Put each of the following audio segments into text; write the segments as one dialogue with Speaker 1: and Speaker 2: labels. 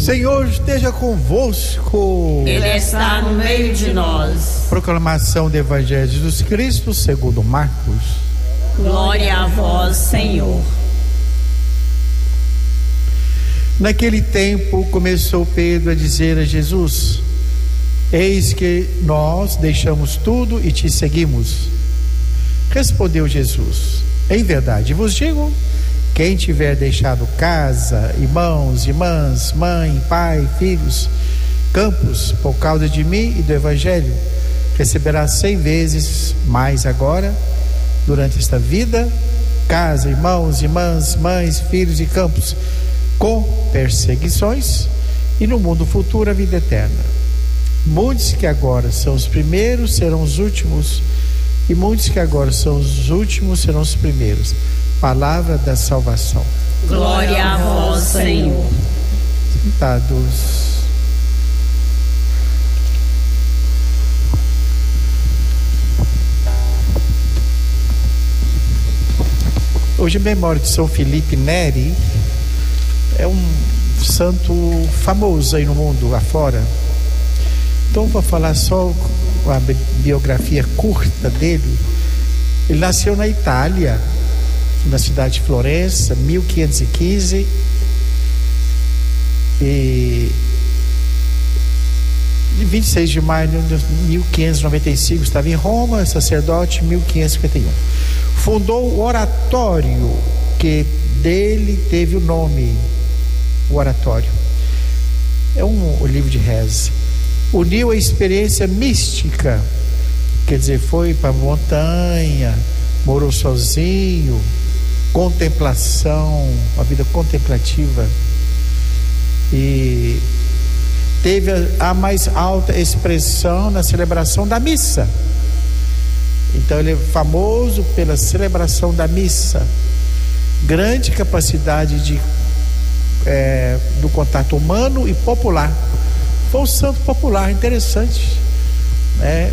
Speaker 1: Senhor esteja convosco.
Speaker 2: Ele está no meio de nós.
Speaker 1: Proclamação do Evangelho de Jesus Cristo segundo Marcos.
Speaker 2: Glória a vós, Senhor.
Speaker 1: Naquele tempo começou Pedro a dizer a Jesus: eis que nós deixamos tudo e te seguimos. Respondeu Jesus: em verdade vos digo, quem tiver deixado casa, irmãos, irmãs, mãe, pai, filhos, campos, por causa de mim e do Evangelho, receberá 100 vezes mais agora, durante esta vida, casa, irmãos, irmãs, mães, filhos e campos, com perseguições, e no mundo futuro a vida eterna. Muitos que agora são os primeiros serão os últimos, e muitos que agora são os últimos serão os primeiros. Palavra da salvação.
Speaker 2: Glória a vós, Senhor.
Speaker 1: Sentados. Hoje, em memória de São Felipe Neri, é um santo famoso aí no mundo afora. Então vou falar só a biografia curta dele. Ele nasceu na Itália, na cidade de Florença, 1515, e 26 de maio de 1595 estava em Roma, sacerdote, 1551. Fundou o oratório, que dele teve o nome, o oratório. É um livro de reza. Uniu a experiência mística, quer dizer, foi para a montanha, morou sozinho, contemplação, uma vida contemplativa, e teve a mais alta expressão na celebração da missa. Então ele é famoso pela celebração da missa, grande capacidade do contato humano e popular. Foi um santo popular, interessante, né?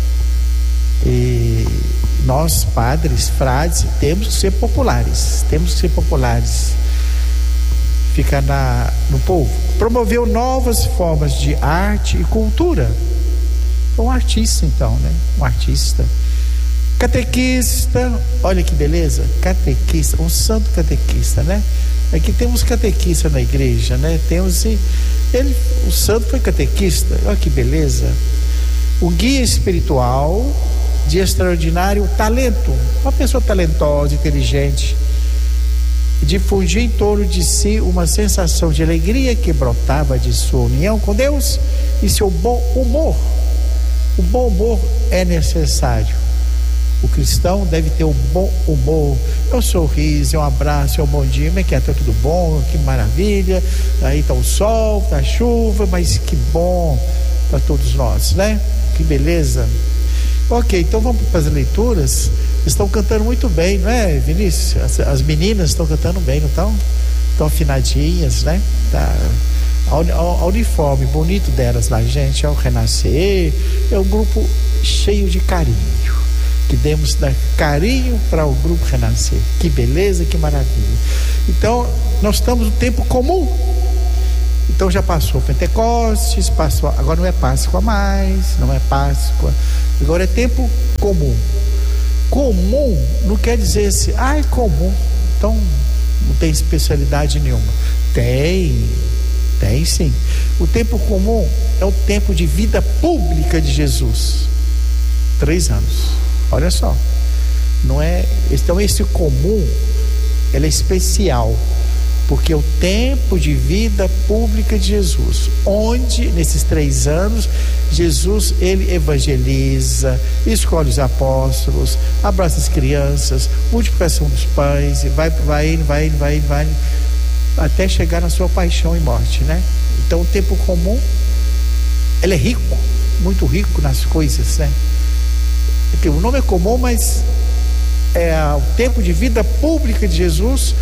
Speaker 1: E nós, padres, frades, temos que ser populares, ficar no povo. Promoveu novas formas de arte e cultura. Foi um artista, então, né? Um artista. Catequista, olha que beleza, catequista, um santo catequista, né? Aqui temos catequista na igreja, né? O santo foi catequista, olha que beleza. O guia espiritual de extraordinário talento, uma pessoa talentosa, inteligente, difundia em torno de si uma sensação de alegria que brotava de sua união com Deus e seu bom humor. O bom humor é necessário. O cristão deve ter o bom humor, é um sorriso, é um abraço, é um bom dia, mas que está tudo bom, que maravilha, aí está o sol, está a chuva, mas que bom para todos nós, né? Que beleza. Ok, então vamos para as leituras. Estão cantando muito bem, não é, Vinícius? As meninas estão cantando bem, não estão? Estão afinadinhas, né? Tá. A uniforme bonito delas lá, gente, é o Renascer, é um grupo cheio de carinho, que demos dar carinho para o grupo Renascer. Que beleza, que maravilha. Então, nós estamos no tempo comum. Então já passou Pentecostes, agora não é Páscoa mais, não é Páscoa, agora é tempo comum. Comum não quer dizer assim, é comum, então não tem especialidade nenhuma. Tem sim. O tempo comum é o tempo de vida pública de Jesus. 3 anos. Olha só. Não é, então esse comum, ele é especial, porque é o tempo de vida pública de Jesus, onde nesses 3 anos Jesus, ele evangeliza, escolhe os apóstolos, abraça as crianças, multiplicação dos pães, e vai até chegar na sua paixão e morte, né? Então o tempo comum, ele é rico, muito rico nas coisas, né? Porque o nome é comum, mas é o tempo de vida pública de Jesus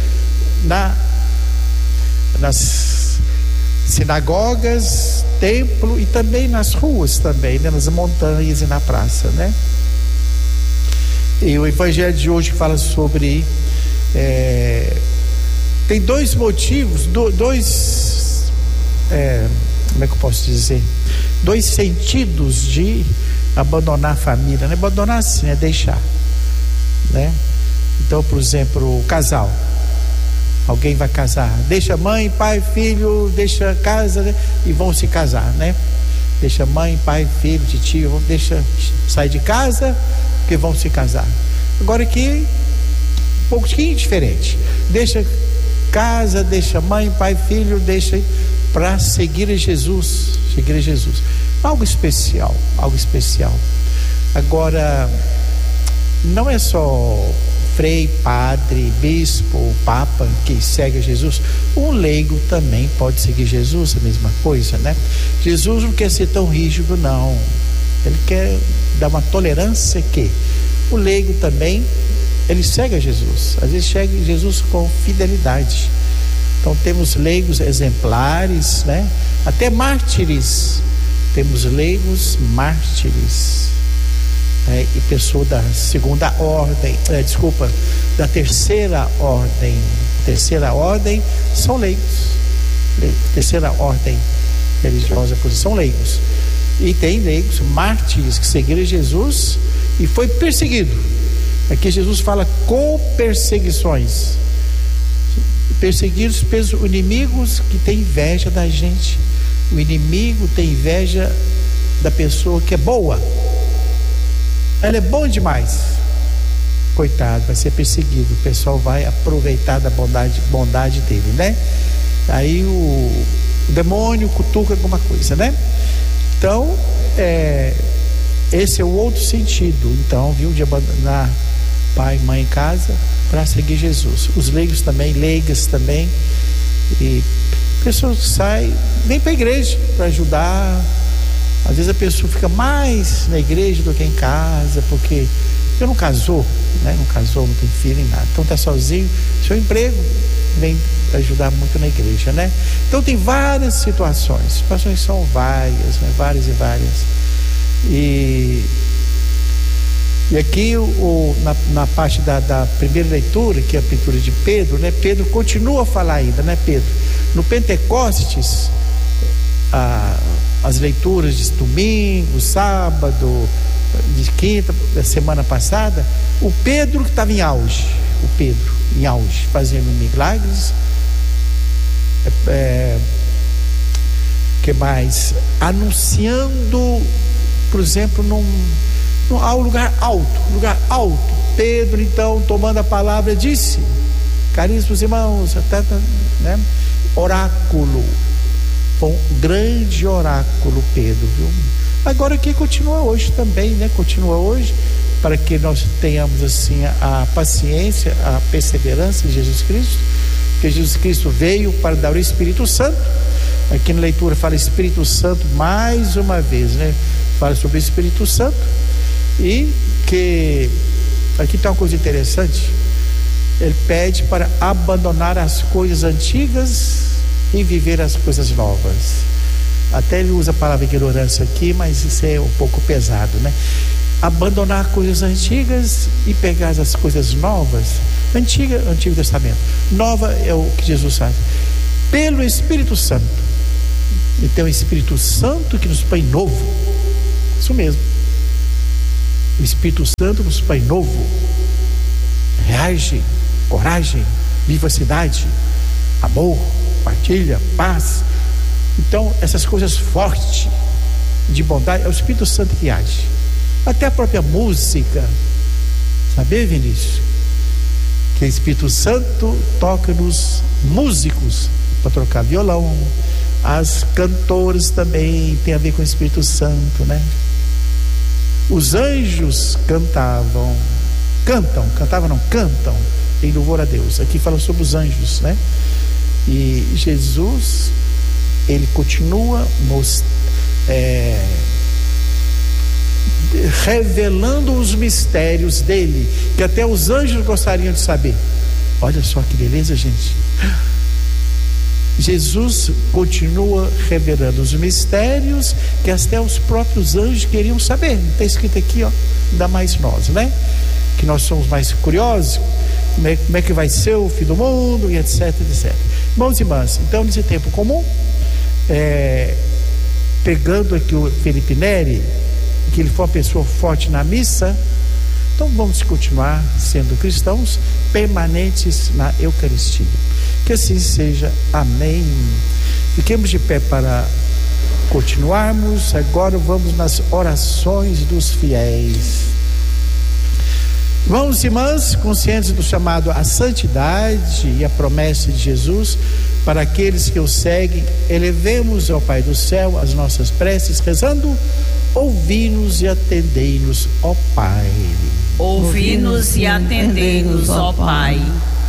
Speaker 1: nas sinagogas, templo e também nas ruas também, né? Nas montanhas e na praça, né? E o evangelho de hoje fala sobre tem 2 motivos, 2 como é que eu posso dizer? 2 sentidos de abandonar a família, né? Abandonar assim, é deixar, né? Então, por exemplo, o casal, alguém vai casar, deixa mãe, pai, filho, deixa casa, né? E vão se casar, né? Deixa mãe, pai, filho, tio, deixa sair de casa, porque vão se casar. Agora aqui, um pouquinho diferente, deixa casa, deixa mãe, pai, filho, deixa para seguir a Jesus, algo especial. Agora, não é só frei, padre, bispo, papa que segue a Jesus. Um leigo também pode seguir Jesus, a mesma coisa, né? Jesus não quer ser tão rígido, não. Ele quer dar uma tolerância que o leigo também, ele segue a Jesus. Às vezes segue Jesus com fidelidade. Então temos leigos exemplares, né? Até mártires. Temos leigos mártires. E pessoa da segunda ordem, da terceira ordem. Terceira ordem são leigos. Terceira ordem religiosa são leigos. E tem leigos mártires que seguiram Jesus e foi perseguido. Aqui Jesus fala com perseguições. Perseguidos pelos inimigos que tem inveja da gente. O inimigo tem inveja da pessoa que é boa. Ela é boa demais. Coitado, vai ser perseguido. O pessoal vai aproveitar da bondade dele, né? Aí o demônio cutuca alguma coisa, né? Então, esse é o outro sentido, então, viu? De abandonar pai e mãe em casa para seguir Jesus. Os leigos também, leigas também. E pessoas que saem, vêm para a igreja para ajudar. Às vezes a pessoa fica mais na igreja do que em casa, porque não casou, né? Não casou, não tem filho nem nada. Então está sozinho, seu emprego vem ajudar muito na igreja, né? Então tem várias situações são várias, né? Várias e várias. E aqui na parte da primeira leitura, que é a leitura de Pedro, né? Pedro continua a falar ainda, né, Pedro? No Pentecostes, as leituras de domingo, sábado, de quinta, da semana passada, o Pedro que estava em auge, fazendo milagres, que mais? Anunciando, por exemplo, ao lugar alto. Pedro, então, tomando a palavra, disse: caríssimos irmãos, né? Oráculo, um grande oráculo, Pedro, viu? Agora que continua hoje também, né? Continua hoje, para que nós tenhamos assim a paciência, a perseverança de Jesus Cristo, porque Jesus Cristo veio para dar o Espírito Santo. Aqui na leitura fala Espírito Santo mais uma vez, né? Fala sobre o Espírito Santo. E que aqui está uma coisa interessante. Ele pede para abandonar as coisas antigas e viver as coisas novas. Até ele usa a palavra ignorância aqui, mas isso é um pouco pesado, né? Abandonar coisas antigas e pegar as coisas novas. Antigo Testamento. Nova é o que Jesus faz. Pelo Espírito Santo. Então o Espírito Santo que nos põe novo. Isso mesmo. O Espírito Santo nos põe novo. Reage, coragem, vivacidade, amor, partilha, paz. Então essas coisas fortes de bondade, é o Espírito Santo que age. Até a própria música, sabe, Vinícius? Que o Espírito Santo toca nos músicos para tocar violão. As cantoras também tem a ver com o Espírito Santo, né? Os anjos cantam em louvor a Deus. Aqui fala sobre os anjos, né? E Jesus, ele continua nos revelando os mistérios dele, que até os anjos gostariam de saber. Olha só que beleza, gente. Jesus continua revelando os mistérios que até os próprios anjos queriam saber. Está escrito aqui, ó, ainda mais nós, né? Que nós somos mais curiosos, como é que vai ser o fim do mundo, e etc, etc. Irmãos e irmãs, então nesse tempo comum, pegando aqui o Felipe Neri, que ele foi uma pessoa forte na missa. Então vamos continuar sendo cristãos permanentes na Eucaristia. Que assim seja. Amém. Fiquemos de pé para continuarmos. Agora vamos nas orações dos fiéis. Irmãos e irmãs, conscientes do chamado à santidade e a promessa de Jesus para aqueles que o seguem, elevemos ao Pai do céu as nossas preces, rezando: ouvi-nos e atendei-nos, ó Pai.
Speaker 2: Ouvi-nos e atendei-nos, ó Pai.